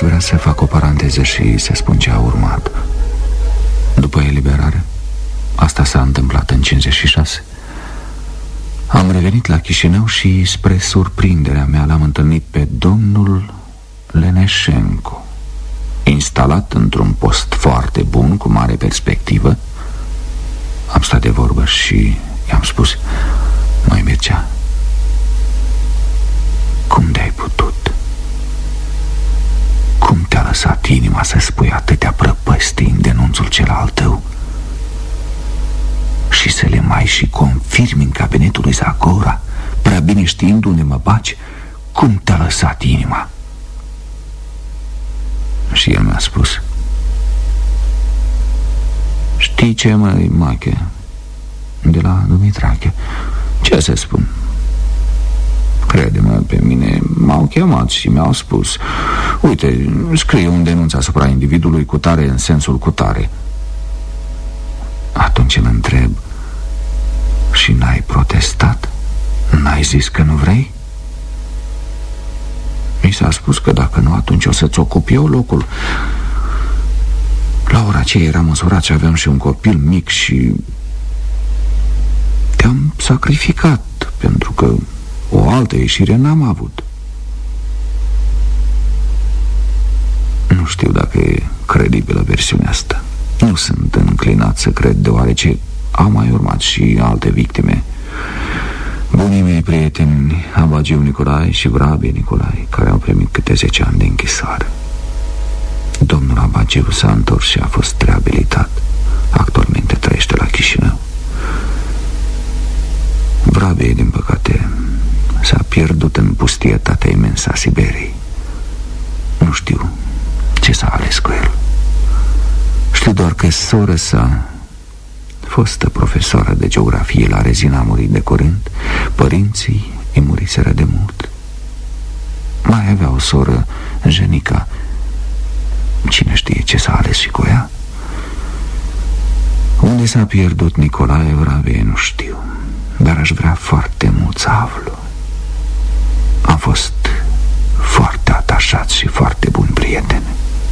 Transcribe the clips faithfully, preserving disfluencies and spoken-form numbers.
vrea să fac o paranteză și să spun ce a urmat. După eliberare, asta s-a întâmplat în cincizeci și șase, am revenit la Chișinău și, spre surprinderea mea, l-am întâlnit pe domnul Leneșenko, instalat într-un post foarte bun, cu mare perspectivă. Am stat de vorbă și i-am spus: măi, Mircea, cum de-ai putut? Cum te-a lăsat inima să spui atâtea prăpăstii în denunțul cel al tău și să le mai și confirmi în cabinetul lui Zagora, prea bine știind unde mă baci? Cum te-a lăsat inima? Și el mi-a spus: știi ce, măi, Mache, de la Dumitrache, ce să spun? Crede-mă, pe mine m-au chemat și mi-au spus: uite, scrie un denunț asupra individului cutare în sensul cutare. Atunci îl întreb: și n-ai protestat? N-ai zis că nu vrei? Mi s-a spus că dacă nu, atunci o să-ți ocup eu locul. La ora aceea eram măsurat și aveam și un copil mic și te-am sacrificat, pentru că o altă ieșire n-am avut. Nu știu dacă e credibilă versiunea asta. Nu sunt înclinat să cred, deoarece au mai urmat și alte victime. Bunii mei prieteni, Abagiu Nicolae și Vrabie Nicolae, care au primit câte zece ani de închisoare. Domnul Abagiu s-a întors și a fost reabilitat. Actualmente trăiește la Chișinău. Vrabie, din păcate, s-a pierdut în pustietatea imensă a Siberiei. Nu știu ce s-a ales cu el. Știu doar că sora sa, fostă profesoară de geografie la Rezina, a murit de curând. Părinții îi muriseră de mult. Mai avea o soră, Jenica. Cine știe ce s-a ales și cu ea? Unde s-a pierdut Nicolae Vrabie, nu știu, dar aș vrea foarte mult să aflu. Am fost foarte atașat și foarte bun prieten.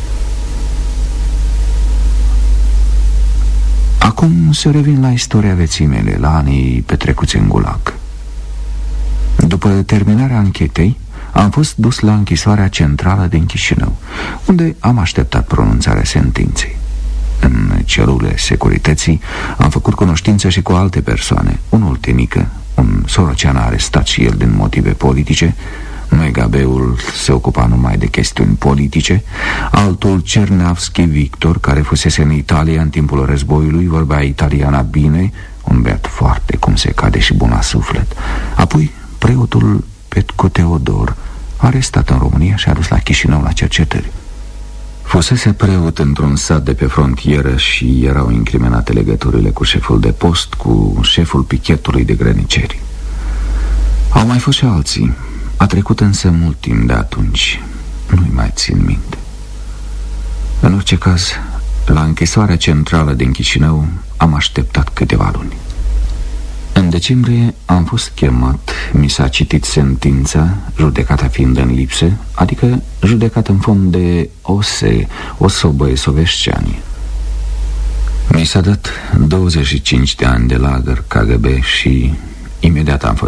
Acum să revin la istoria vieții mele, la anii petrecuți în Gulag. După terminarea anchetei, am fost dus la închisoarea centrală din Chișinău, unde am așteptat pronunțarea sentinței. În celulele securității am făcut cunoștință și cu alte persoane. Unul Tenică, un sorocean arestat și el din motive politice. Megabeul se ocupa numai de chestiuni politice. Altul, Cerneavski Victor, care fusese în Italia în timpul războiului, vorbea italiana bine, un băiat foarte cum se cade și bun la suflet. Apoi preotul Petcu Teodor, arestat în România și adus la Chișinău la cercetări. Fusese preot într-un sat de pe frontieră și erau incriminate legăturile cu șeful de post, cu șeful pichetului de grăniceri. Au mai fost și alții. A trecut însă mult timp de atunci, nu-i mai țin minte. În orice caz, la închisoarea centrală din Chișinău am așteptat câteva luni. În decembrie am fost chemat, mi s-a citit sentința, judecata fiind în lipsă, adică judecat în fond de O S E, Osobăie Soveșceani. Mi s-a dat douăzeci și cinci de ani de lagăr K G B și imediat am fost